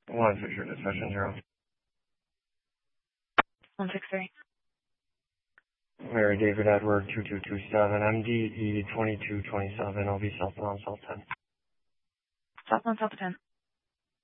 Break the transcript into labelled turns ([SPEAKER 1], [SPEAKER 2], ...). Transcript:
[SPEAKER 1] One Fisher Discussion 0.
[SPEAKER 2] 163.
[SPEAKER 1] Mary David Edward 2227, MDE 2227, OB Southbound South 10.
[SPEAKER 2] Southbound South 10.